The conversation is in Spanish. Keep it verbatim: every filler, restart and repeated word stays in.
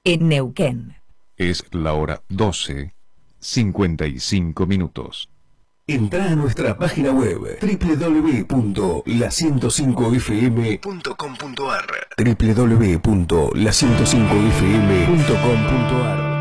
en Neuquén. Es la hora doce, cincuenta y cinco minutos. Entrá a nuestra página web doble u doble u doble u punto la ciento cinco f m punto com punto a r doble u doble u doble u punto la ciento cinco f m punto com punto a r